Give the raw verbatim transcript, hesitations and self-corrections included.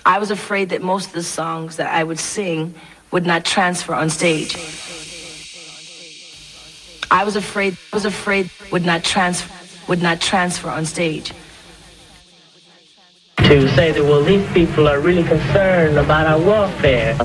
I was afraid that most of the songs that I would sing would not transfer on stage. I was afraid, was afraid would not transfer, would not transfer on stage. To say that, well, these people are really concerned about our welfare.